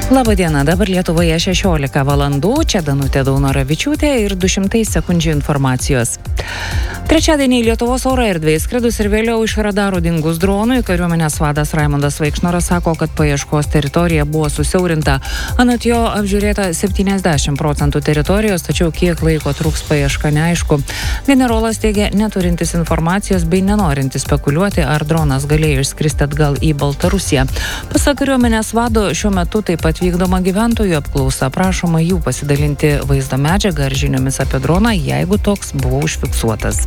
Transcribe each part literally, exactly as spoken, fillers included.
Labą dieną, dabar Lietuvoje šešiolika valandų, čia Danutė Daunoravičiūtė ir du šimtai sekundžių informacijos. Trečiadienį Lietuvos oro erdvėje skridus ir vėliau iš radarų dingus dronui, kariuomenės vadas Raimondas Vaikšnoras sako, kad paieškos teritorija buvo susiaurinta. Anot jo apžiūrėta septyniasdešimt procentų teritorijos, tačiau kiek laiko truks paieška neaišku. Generolas teigia neturintis informacijos bei nenorintis spekuliuoti, ar dronas galėjo išskristi atgal į Baltarusiją. Pasak kariuomenės vado, šiuo metu taip pat vykdoma gyventojų apklausa, prašoma jų pasidalinti vaizdo medžiagą ar žiniomis apie droną, jeigu toks buvo užfiksuotas.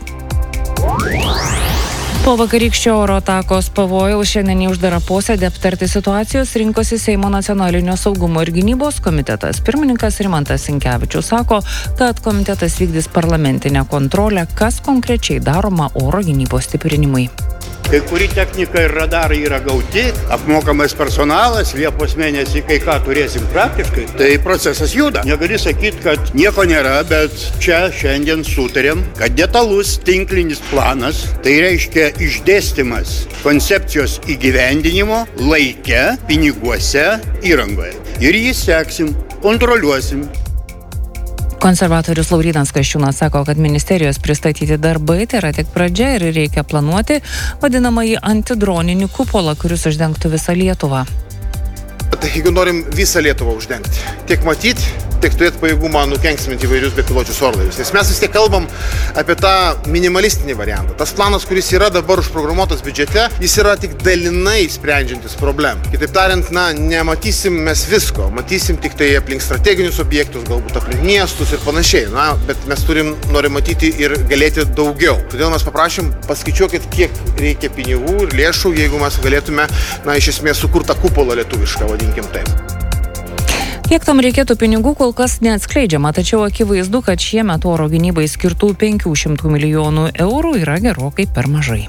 Po vakarykščio oro atakos pavojaus šiandien į uždarą posėdį aptarti situacijos rinkosi Seimo nacionalinio saugumo ir gynybos komitetas. Pirmininkas Rimantas Sinkevičius sako, kad komitetas vykdys parlamentinę kontrolę, kas konkrečiai daroma oro gynybos stiprinimui. Kai kuri technika ir radarai yra gauti, apmokamas personalas, Liepos mėnesį kai ką turėsim praktiškai, tai procesas juda. Negali sakyti, kad nieko nėra, bet čia šiandien sutarėm, kad detalus tinklinis planas, tai reiškia išdėstymas koncepcijos įgyvendinimo laike, piniguose, įrangoje. Ir jį seksim, kontroliuosim. Konservatorius Laurynas Kasčiūnas sako, kad ministerijos pristatyti darbai tai yra tik pradžia ir reikia planuoti vadinamąjį antidroninį kupolą, kuris uždengtų visą Lietuvą. Tai jeigu norim visą Lietuvą uždengti, tiek matyti, tiek turėti pajėgumą nukenksminti įvairius bepiločius orlaivius. Nes mes vis tiek kalbam apie tą minimalistinį variantą. Tas planas, kuris yra dabar užprogramuotas biudžete, jis yra tik dalinai sprendžiantis problemą. Kitaip tariant, na, nematysim mes visko. Matysim tik tai aplink strateginius objektus, galbūt aplink miestus ir panašiai. Na, bet mes turim, norim matyti ir galėti daugiau. Todėl mes paprašym, paskaičiuokit, kiek reikia pinigų ir lėšų, jeigu mes galėtume, na, iš esmės sukurtą kupolą lietuvišką, vadinkim taip. Kiek tam reikėtų pinigų, kol kas neatskleidžiama, tačiau akivaizdu, kad šiemet oro gynybai skirtų penkių šimtų milijonų eurų yra gerokai per mažai.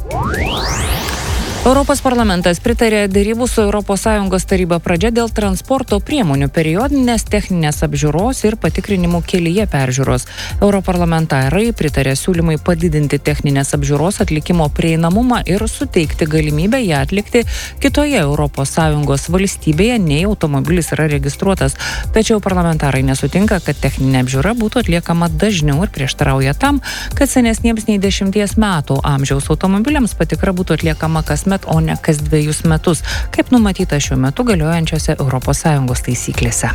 Europos parlamentas pritarė derybų su Europos Sąjungos taryba pradžia dėl transporto priemonių periodinės techninės apžiūros ir patikrinimų kelyje peržiūros. Europarlamentarai pritarė siūlymui padidinti techninės apžiūros atlikimo prieinamumą ir suteikti galimybę ją atlikti kitoje Europos Sąjungos valstybėje, nei automobilis yra registruotas. Tačiau parlamentarai nesutinka, kad techninė apžiūra būtų atliekama dažniau ir prieštarauja tam, kad senesniems nei dešimties metų amžiaus automobiliams patikra būtų atliekama kasmet, o ne kas dviejus metus, kaip numatyta šiuo metu galiojančiose Europos Sąjungos taisyklėse.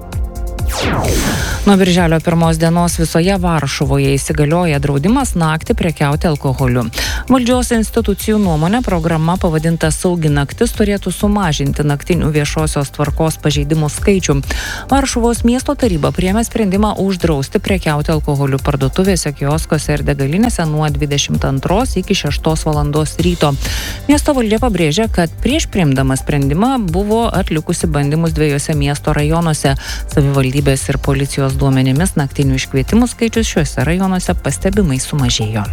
Nuo birželio pirmos dienos visoje Varšuvoje įsigalioja draudimas naktį prekiauti alkoholiu. Valdžios institucijų nuomonė programa pavadinta Saugi naktis turėtų sumažinti naktinių viešosios tvarkos pažeidimų skaičių. Varšuvos miesto taryba priėmė sprendimą uždrausti prekiauti alkoholiu parduotuvėse, kioskose ir degalinėse nuo dvidešimt antros iki šeštos valandos ryto. Miesto valdžia pabrėžia, kad prieš priimdama sprendimą buvo atlikusi bandymus dviejose miesto rajonuose. Savivaldybės ir policijos duomenimis naktinių iškvietimų skaičius šiuose rajonuose pastebimai sumažėjo.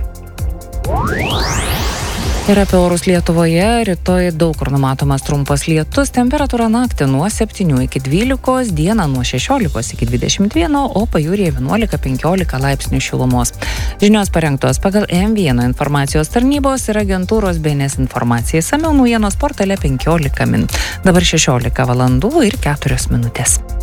Ir apie orus Lietuvoje, rytoj daug kur numatomas trumpas lietus, temperatūra naktį nuo septynių iki dvylikos, dieną nuo šešiolikos iki dvidešimt vieno, o pajūryje vienuolika penkiolika laipsnių šilumos. Žinios parengtos pagal M vienas informacijos tarnybos ir agentūros B N S informacija. Išsamiau naujienos portale penkiolika min. Dabar šešiolika valandų ir keturios minutės.